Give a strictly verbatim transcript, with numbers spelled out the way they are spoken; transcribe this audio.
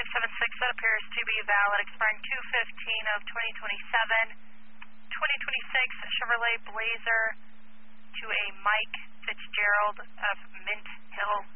five seven six, that appears to be valid, expiring two fifteen of twenty twenty-seven. twenty twenty-six Chevrolet Blazer to a Mike Fitzgerald of Mint Hill,